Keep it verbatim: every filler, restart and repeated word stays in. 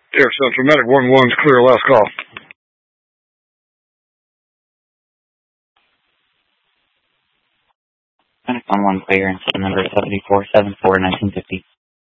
Air Central Medic one one's clear, last call. Medic one one clear, and number seventy-four seven four nineteen fifty.